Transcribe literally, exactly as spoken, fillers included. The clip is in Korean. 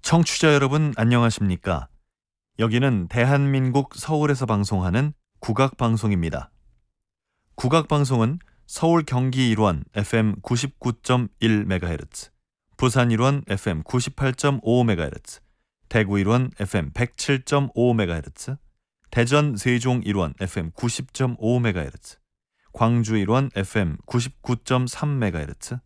청취자 여러분 안녕하십니까? 여기는 대한민국 서울에서 방송하는 국악방송입니다. 국악방송은 서울 경기 일원 에프엠 구십구 점 일 메가헤르츠, 부산 일원 에프엠 구십팔 점 오 메가헤르츠, 대구 일원 에프엠 백칠 점 오 메가헤르츠, 대전 세종 일원 에프엠 구십 점 오 메가헤르츠, 광주 일원 에프엠 구십구 점 삼 메가헤르츠,